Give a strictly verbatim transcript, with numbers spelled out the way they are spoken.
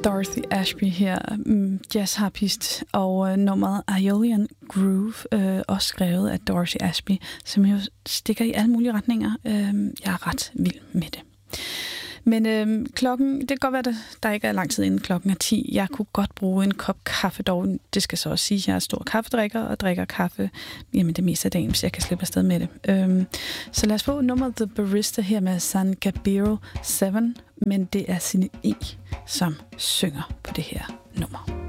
Dorothy Ashby her, jazzharpist, og nummeret Aeolian Groove, øh, også skrevet af Dorothy Ashby, som jo stikker i alle mulige retninger. Øh, jeg er ret vild med det. Men øh, klokken, det kan godt være, at der ikke er lang tid inden klokken er ti. Jeg kunne godt bruge en kop kaffe dog. Det skal så også sige, at jeg er stor kaffedrikker og drikker kaffe jamen det meste af dagen, så jeg kan slippe afsted med det. Øh, så lad os få nummeret The Barista her med San Gabriel syv, men det er Signe E., som synger på det her nummer.